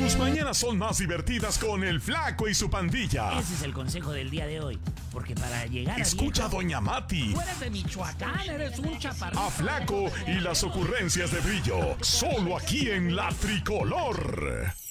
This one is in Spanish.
Tus mañanas son más divertidas con el Flaco y su pandilla. Ese es el consejo del día de hoy. Porque para llegar Escucha a viejo, Doña Mati, Tú eres de Michoacán, eres un chaparrito. a Flaco y las ocurrencias de Brillo. Solo aquí en La Tricolor.